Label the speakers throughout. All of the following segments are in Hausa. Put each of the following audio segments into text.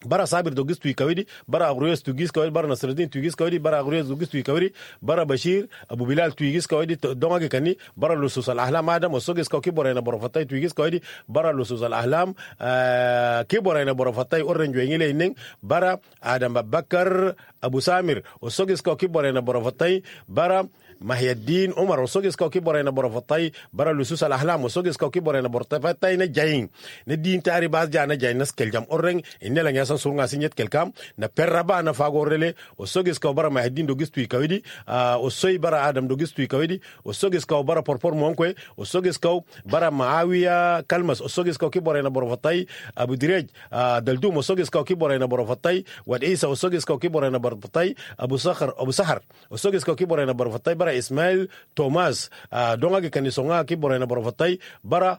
Speaker 1: bara sabir dogis tui kawidi bara agrues tugis kawidi bara nasruddin tugis kawidi bara agrues dogis tui kawidi bara bashir abu bilal tugis kawidi donga kani bara lusus al ahlam adam osogis kaw kiborena borofatay tugis kawidi bara lusus al ahlam kiborena borofatay orange ngile inen bara adam babakar abu samir osogis kaw kiborena borofatay bara Mahyaddin Umar osogis kaw kiborena borofatay bara lusus al ahlam osogis kaw kiborena borofatay na jayin na din tari bas jana jayin nas keljam oreng inela san surunga sinyet kelkam na perraba na fagorele osogis kaw bara Mahyaddin dogis tui kawidi osoy bara Adam dogis tui kawidi osogis kaw bara porpor monkwe osogis kaw bara Maawiya Kalmas osogis kaw kiborena borofatay Abu Direj Daldum osogis kaw kiborena borofatay Wad Isa osogis kaw kiborena borofatay Abu Sahar osogis kaw kiborena borofatay bara Ismail Thomas donga kanisonga kiborena borofatay bara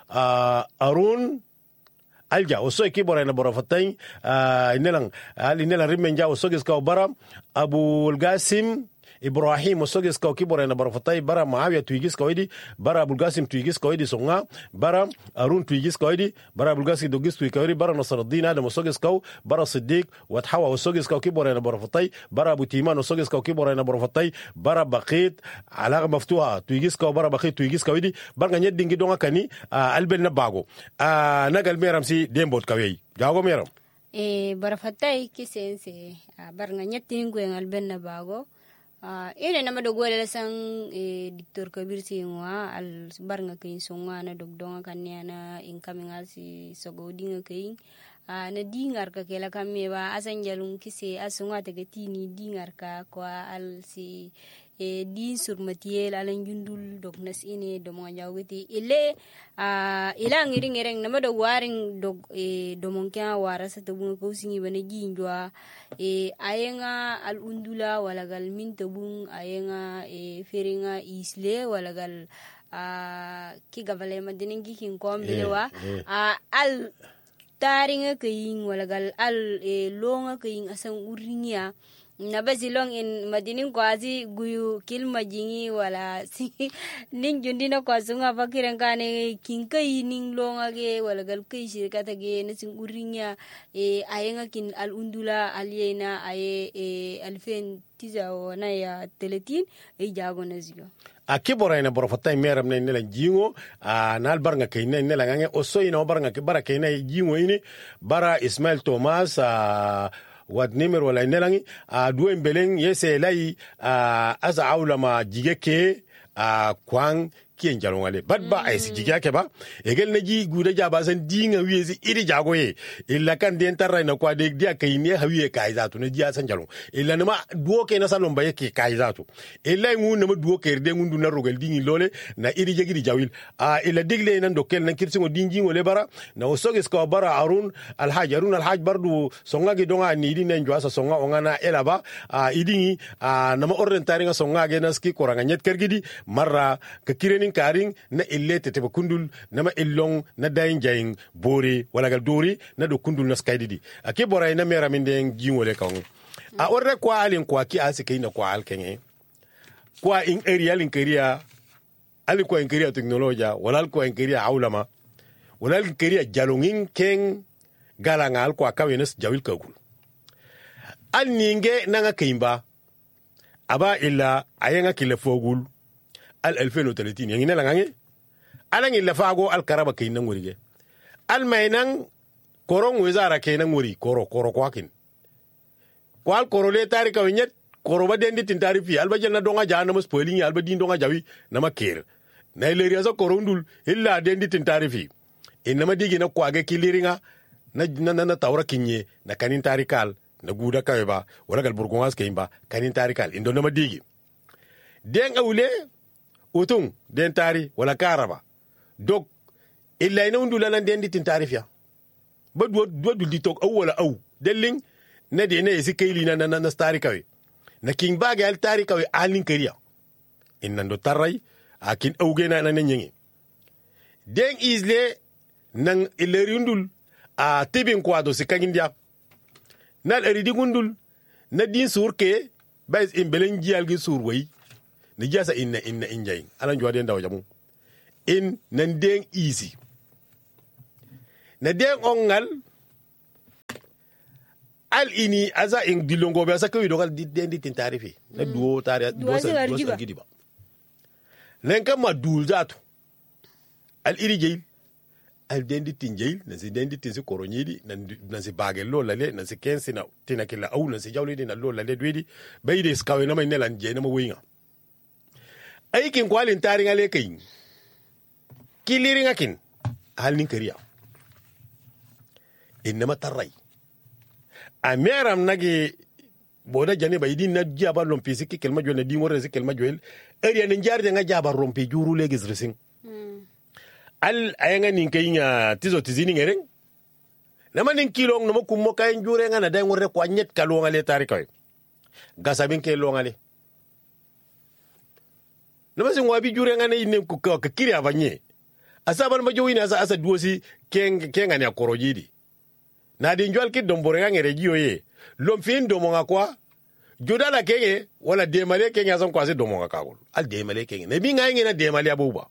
Speaker 1: Arun Alja osoy kiborena borofatay inelang rimenja osogis kaw bara Abu Qasim Ibrahim osogis kaw kiborena borofatay bara Maawiya tuigis kawidi bara Abu Qasim tuigis kawidi songa bara Arun tuigis kawidi bara Abu Qasim dogis tuigis kawidi bara Nasruddin Adam osogis kaw bara Siddiq wat Hawa osogis kaw kiborena borofatay bara Abu Timan osogis kaw kiborena borofatay bara Baqit alaga maftuha tuigis kaw bara Baqit tuigis kawidi bara nyed dingi donga kani albel na bago nagal meram si dembot kawei jago meram
Speaker 2: borofatay kisense bara nyed tingu albel na bago ene nama dogole la sang Dr. Kabir Singwa al barnga kay songa na dogdonga kanyana incoming asi sogodinga kay na dingar ka kela kameba asan jalung kise asunga tegetini dingar ka kwa al si din sur matiel alan jundul dognas ine domo jawgeti ile ila ngiring nama do waring dog domongkya warasa tabung ko singi bane jinjwa ayenga al undula walagal min tabung ayenga feringa isle walagal ki gavale madinin gikin kombilewa al taringa kayin walagal al longa kayin asan urinya na basi long in madinin kwazi guyu kilma jingi wala si ning jundina kwasunga fakiran kane kinkai ning longa ge wala gal kai shirkata ge na sing urinya ayenga kin al undula aliena aye alfen tiza wana ya teletin jago na zigo
Speaker 1: akibora ina borofatay meram ne nela jingo nal barnga kayna nela ngange oso ina barnga ke bara kayna jingo ini bara Ismail Thomas wad nimer wala nelangi duwe mbeleng yese lai asa aula ma jigeke kwang kien jalongale badba ay si jigake ba egel na ji guda jaba san dinga wiezi iri jagoye illa kan den tarra na kwa de dia kayne hawiye kaizatu na jiya san jalong illa na ma duo ke na salon baye ke kaizatu illa ngu na ma duo ke de ngundu na rogal dingi lole na iri jegi jawil illa digle nan dokkel nan kirsingo dingi ngole bara na osoges ko bara Arun alhaj bardu songa ge donga ni di nen jwasa songa ongana elaba idingi na ma orrentari nga songa ge naski koranga nyet kergidi marra ka kireni karing na ille tete ba kundul nama illong na dayin jayin bore wala gal dori na do kundul na skaydidi ake boray na mera min den jingole kaw orre kwa alin kwa ki asike na kwa alkenge kwa in area lin kariya ali kwa in kariya teknoloja wala kwa in kariya aulama wala in kariya jalongin ken galanga al kwa kawenes jawil kagul al ninge nanga kimba aba illa ayenga kile fogul al 2030 yangi na langange alangi lafago al karaba kayna ngurige al mainang korong wizara kayna nguri koro kwakin kwal korole tarika wenyet koroba dendi tin tarifi alba jelna donga jana mus poling alba din donga jawi nama ker na ileri aso korondul illa dendi tin tarifi inama digi na kwage kiliringa na tawra kinye na kanin tarikal na guda kaweba wala gal burgongas kayimba kanin tarikal indo nama digi den awule utung den tari wala karaba dok illa ina undula nan den ditin tarifia ba do di tok awala aw delling na de ne sikayli na stari kawe na king baga al tari kawe alin kariya innan do tarai akin awge na nan nyengi den isle nan ileri undul tibin kwado sikagin dia nal eridi gundul na din surke bais imbelen jial gi surwai ni jasa inna injay alan jwade ndaw jamu in nan den easy na den ongal al ini aza in dilongo be sa ko dogal dendi tin tarifi na duo tari
Speaker 2: Duwa
Speaker 1: duo
Speaker 2: sa
Speaker 1: gidi ba len kam ma dul zatu al iri jeyil al dendi tin jeyil na si dendi tin si koronyidi na si bagel lo lale na si kensi na tinakila au na si jawli na lo lale dwidi bayde skawe na may nelan je na ma winga aikin kwalin tarin ale kai kilirin akin halin kariya inma tarrai ameram nage boda jane baydi na jaba lompi sikki kelma jone di ngore sikki kelma joel eri en jarde nga jaba rompi juru legis resing al ayanga nin kaynya tizo tizini ngeren nama nin kilong no ko mo kay jure nga na day ngore ko anyet kalo ngale tari koy gasabin ke lo ngale nama sin wabi jure nga ne ko ka kiri avanye asaban ma jowini asa duosi kenga ne akorojidi na di njwal ki dombore nga ngere jiyo ye lomfin domo nga kwa jodala kenge wala demale kenge asan kwa si domo nga kagol al demale kenge ne bi nga nge na demale abuba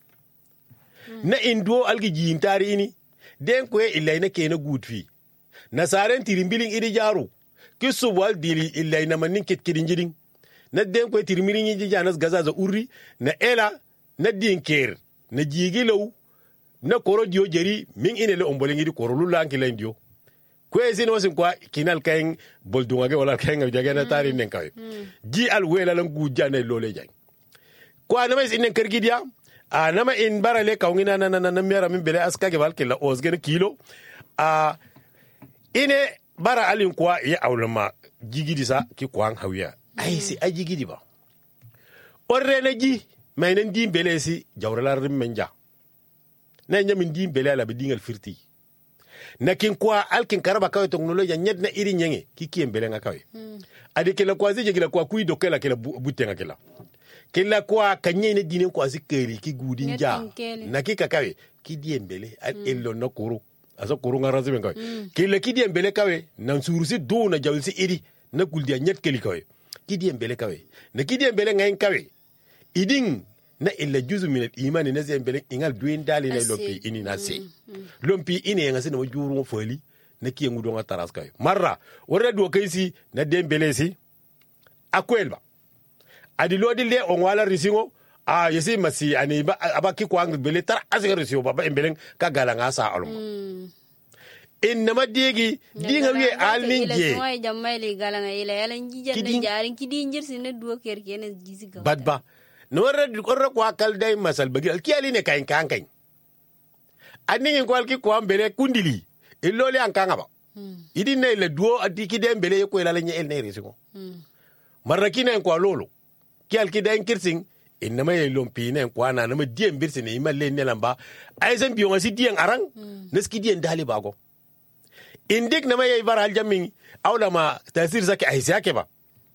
Speaker 1: na induo algi jintari ini den kwe ilay na kene gudfi na saren tirimbiling iri jaru kisu wal dili ilay na manin kitkidin jiding na den kwe tirimbiling iri janas gazaza uri na ela na dinker na jigilaw na koro dio jeri min inele omboling iri koro lula anki lain dio kwe zin wasin kwa kinal kain boldungage wala kain jage na tari nen kawai ji al wela lan guja na lole jang kwa na mais inen kergidia a nama in barale kawngina na mera min bele aska ke balke la osgen kilo a ine bara alin kwa ya aulama jigidi sa ki kwang hawiya ai si a jigidi ba orre na ji mai nan din bele si jawralar menja na nyamin din bele ala bidingal firti na kin kwa alkin karaba kawai teknoloji nyet na iri nyenge kiki mbele nga kawai adi kila kwa zije kila kwa kui dokela kila butenga kila kwa kanye ne dinen kwa zikeri ki gudin ja na kika kawai ki die mbele al ello na kuru aso kuru nga razi kawai kila ki die mbele kawai na nsurusi do na jawlisi iri na kuldia nyet keli kawai ki die mbele kawai na ki die mbele ngayin kawai idin na illa juzu min al-imani na zai mbele ingal duin dali na lompi ini na se lompi ini yanga sina wajuru mo fali na kiye ngudo nga taras kay marra wora do kaysi na dembele si akwelba adi lodi le on wala risingo a yesi masi ani ba abaki ko ang bele tar asiga risingo baba embelen ka galanga sa alum inma degi dinga wi alninge
Speaker 2: moy jammay galanga ila yalan jijande jarin kidi njirsi na do kerkene jisiga
Speaker 1: badba no warra kwa kal day masal bagi al kiyali ne kain kankain ani ngin kwal ki ko ambele kundili illole an kanga ba idi ne le duo adiki de mbele ko ila lenye el ne risiko marrakina ko lolo kiyal ki day kirsing inma ye lompi ne ko ana na diem birsi ne imalle ne lamba ay zan biyo ngasi dien arang neski dien dali bago indik na may baral jamin awla ma tasir zaki ay siake ba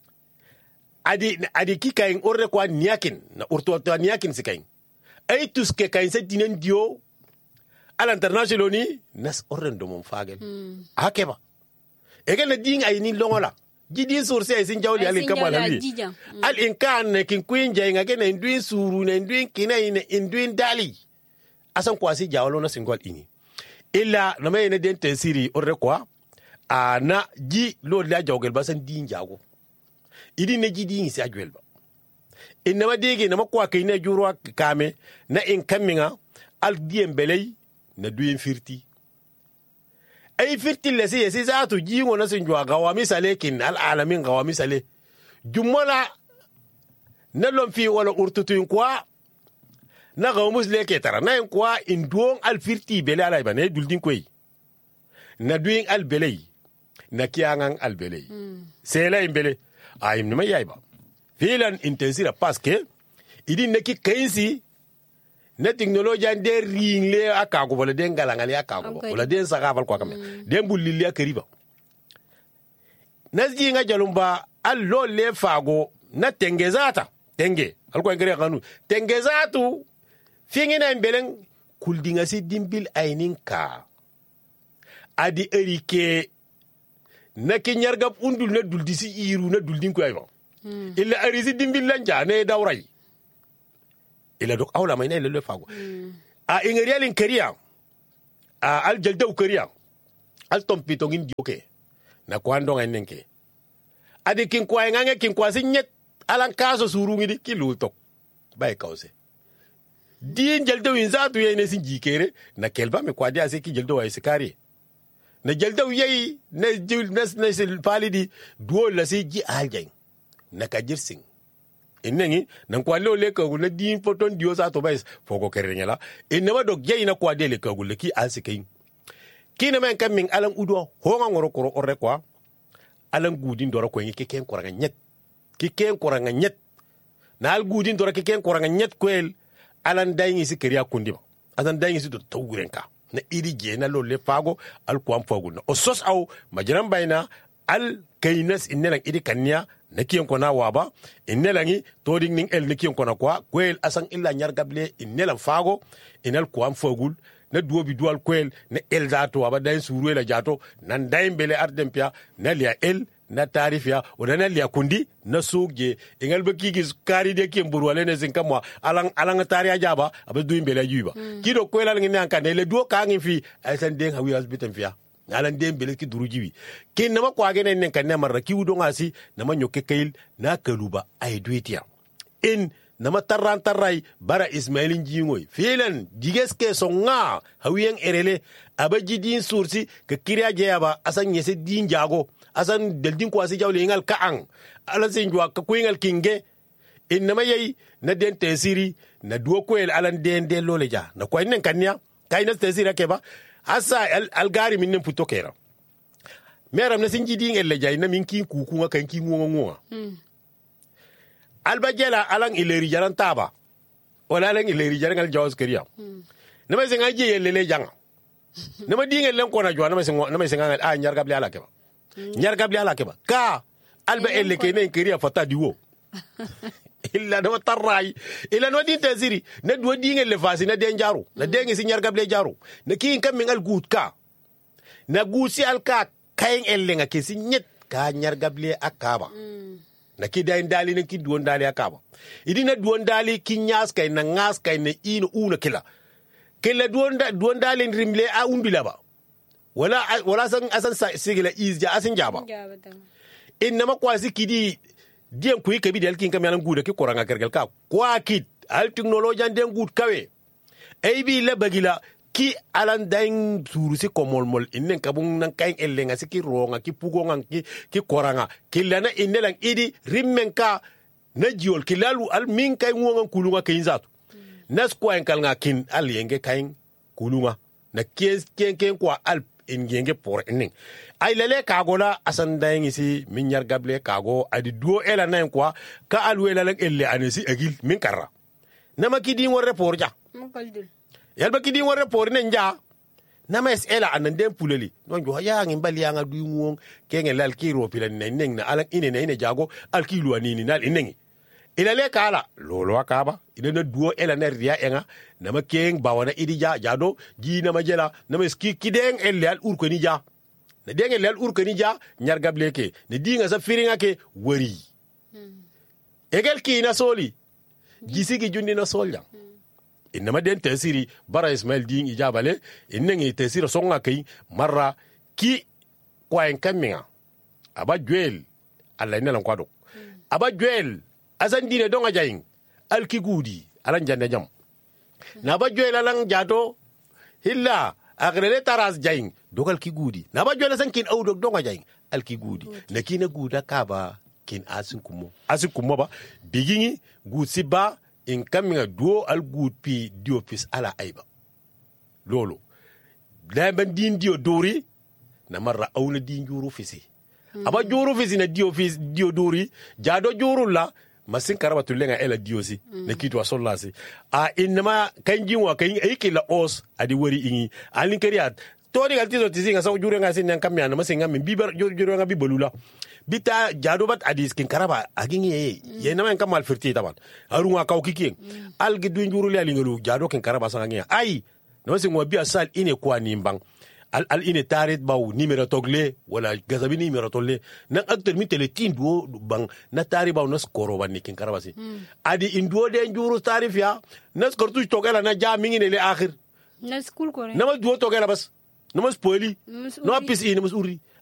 Speaker 1: adi kikain orre kwa niakin na urto niakin sikain ay tuske kain sa dinen dio al international ni nas orren do mon fagel akeba egen na ding ay ni longola jidi source ay sin jawli al kamala li al inkan ne kin queen jay ngake na induin suru na induin kinai na induin dali asan kwasi jawlo na singol ini illa na may na den tesiri orre kwa ana ji lo la jawgel basan din jago idi ne jidi ngi sa gwelba inna ma dege na makwa kai na juro kame na in kaminga al diem belay na duyen firti ay firti le se yesi zatu jingo na sinjwa gawami sale kin al alamin gawami sale jumala na lomfi wala urtutu kwa na gawamus le ketara na in kwa induon al firti belay ala ba ne duldin koy na duyen al belay na kiyangan al belay sela imbele ayim nima yaiba filan intensira paske idi neki kainsi na teknoloji de ringle akago wala den galangali akago wala den sagafal kwa kame den bulili akariba nasji nga jalumba allo le fago na tengezata tenge alko ngere kanu tengezatu fingina imbelen kuldinga si dimbil aininka adi erike na ki nyargab undul na duldi si iru na duldin ko ayba illa arisi dimbil lanja ne dawray illa dok awla may ne le fago a ingerial in kariya a al jaldaw kariya al tompito ngin joke na kwando ngenke adi kin kwa ngange kin kwa sinyet alan kaso surungi di kilu tok bay kause din jeldo inzatu yene sin jikere na kelba me kwa dia se ki jeldo wa isikari na jeldo yeyi na sil palidi duo la si ji aljay na kajirsin innengi nan kwa lo le ko na din poton dio sa to bay foko kerengela inema dog yeyi na kwa de le ko le ki alsikin kina men kam min alan udo honga ngoro koro orre kwa alan gudin dora ko ngi ken koranga nyet ki ken koranga nyet na al gudin dora ki ken koranga nyet kwel alan dayni si keriya kundiba alan dayni si do tawgurenka na iri je na lo le fago al kwam fago na osos aw majiran bayna al kaynas innelan iri kanya na kiyen kona waba innelangi toding ning el ne kiyen kona kwa kwel asan illa nyar gable innelan fago inal kwam fagul na duobi dual kwel na el dato aba dain suru la jato nan dain bele ardempia na lia el na tarifia ona lia kundi na sugje ingal baki gis kari de kiem burwale ne zinkamwa alang taria jaba aba duin bele yuba kido kwela ngi nan kan le duo ka ngi fi asan den hawi asbitan fia alan den bele ki duru jiwi kin na ma kwa gene nen kan ne marra ki wudo ngasi na ma nyoke kayil na kaluba ay duitia in nama tarrai bara Ismailin jingoy filan jigeske songa hawiyen erele abaji din sursi ka kiriya jeyaba asan yese din jago asan deldin kwasi jawle ngal kaang ala senjwa ka kuingal kinge inma yayi na den tesiri na duo koel alan den de lole ja na ko nen kanya kayna tesira keba asa algari min nem puto kera meram na sinji din elle jay na min ki kuku nga kan ki ngonga albajela alang ileri jaran taba wala alang ileri jaran jaws keriya nama singa je yelle janga nama dinga len ko na jwa nama singa a nyar gable ala keba ka alba elle ke ne keriya fata diwo illa do tarray illa no din taziri na do dinga le fasi na den jaru na dengi si nyar gable jaru na kin kam min al gut ka na gusi al ka kayen elle nga ke si nyet ka nyar gable akaba na ki dain dali na ki duon dali akaba idi na duon dali ki nyas kay na ngas kay na ino una kila duon dali rimle a umbila ba wala san asan sigila izja asin jaba inna ma kwasi kidi dien kuyi kabi del kin kam yalan guda ki koranga kergel ka kwa kit al technology den gud kawe ay bi la bagila ki alan dain suru si komolmol innen kabung nan kain ellenga si ki ronga ki pugonga ki koranga kilana innelan idi rimmenka na jiol kilalu al min kay ngonga kulunga kain zatu nas ko en kalnga kin al yenge kain kulunga na ken ko al ingenge por inning ay lele kagola asan dain si min yar gable kago adi duo ela nan ko ka al wela lan elle anesi agil min karra nama kidi wor report ja yalba kidi wore por ne nja na mes ela anan den puleli non jo ya ngin bali nga du ngong ke ngel al kiro pilan ne neng na alan ine jago al kilu anini nal inengi ila le kala lolo akaba ina na duo ela na ria enga na ma keng bawana idi jado ji na ma jela na mes kideng el al ur ko ni ja na deng el al ur ko ni ja nyar gable ke ne dinga sa firinga ke wori egel ki na soli jisigi jundi na solja inama den tesiri bara Ismail din ijabale innengi tesira songa kai marra ki kwa enkaminga aba juel alla inela kwado aba juel asan dine donga jayin alki gudi alan jande jam na ba juel alan jato hilla agrele taras jayin dogal ki gudi na ba juel san kin awdo donga jayin alki gudi na kina guda kaba kin asin kumo ba bigingi gutsi ba in kaminga duo al good pi diopis ala aiba lolo daban din dio dori na marra awna din juru fisi aba juru fisi na dio dori jado juru la masin karabatu lenga ela diosi na kitwa sollasi a inma kanjinwa kan aikila os adi wori ingi alin kariat tori galtizo tizinga sa juru nga sin kamya na masinga min biber juru nga bibolula bita jado bat adis kin karaba agingi ye na man kamal firti taban arunga kaw kikin algi du njuru le alingalu jado kin karaba sanga ai no sin wa biya sal ine kwa nimbang al ine tarit baw numero togle wala gazabi numero tolle na acteur mi tele tin do bang na tari baw no skoro ban kin karaba si adi induo de njuru tarif ya na skortu togela na ja mingi le akhir
Speaker 2: na school ko
Speaker 1: na ma duo togela bas no mas poli no apis ine mas uri